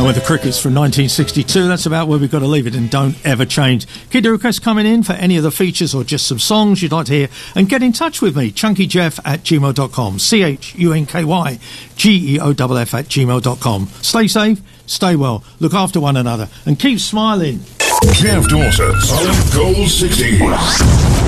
And with the Crickets from 1962, that's about where we've got to leave it, and don't ever change. Keep the requests coming in for any of the features or just some songs you'd like to hear, and get in touch with me, chunkyjeff@gmail.com, CHUNKYGEOFF@gmail.com. Stay safe, stay well, look after one another, and keep smiling. Jeff Dawson on Gold 60s.